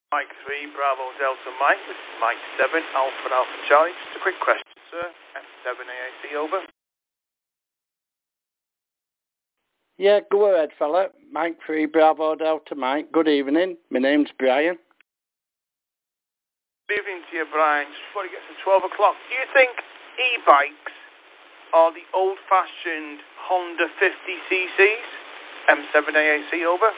Mike 3, Bravo Delta Mike. This is Mike 7, Alpha Alpha Charlie. Just a quick question, sir. F7 AAC, over. Yeah, go ahead, fella. Mike 3, Bravo Delta Mike. Good evening. My name's Brian. Good evening to you, Brian. Just before it gets to 12 o'clock, do you think e-bikes are the old-fashioned Honda 50cc's? M7 AAC, over.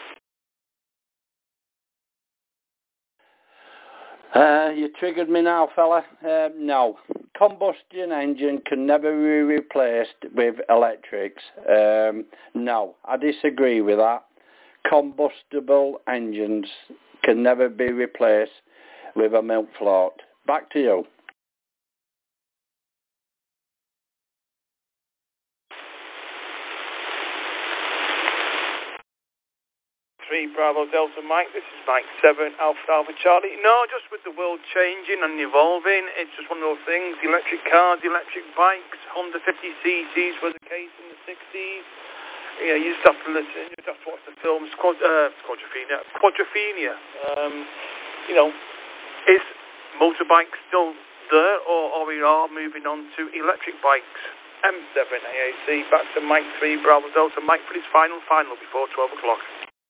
You triggered me now, fella. No. Combustion engine can never be replaced with electrics. No, I disagree with that. Combustible engines can never be replaced with a milk float. Back to you. Bravo Delta Mike, this is Mike 7, Alpha Alpha Charlie. No, just with the world changing and evolving, it's just one of those things. The electric cars, the electric bikes, Honda 50cc's were the case in the 60s. Yeah, you just have to listen, you just have to watch the film Quadrophenia. Is motorbikes still there, or are we all moving on to electric bikes? M7 AAC, back to Mike 3, Bravo Delta Mike for his final before 12 o'clock.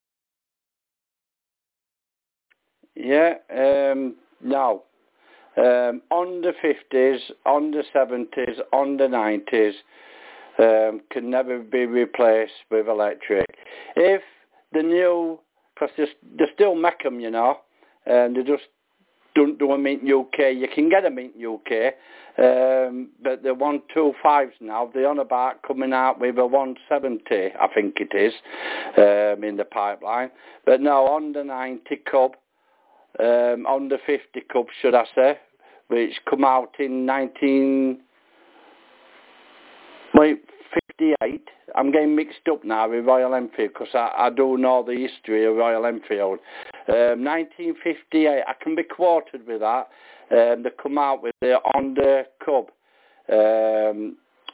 Yeah, no. On the 50s, on the 70s, on the 90s, can never be replaced with electric. If the new, because they still make them, you know, and they just don't do them in UK. You can get them in UK, but the 125s now, they're on about coming out with a 170, I think it is, in the pipeline. But no, on the 90 Cub, on the 50 Cub, should I say, which come out in 1958. I'm getting mixed up now with Royal Enfield because I do know the history of Royal Enfield. 1958, I can be quoted with that. They come out with the Honda Cub.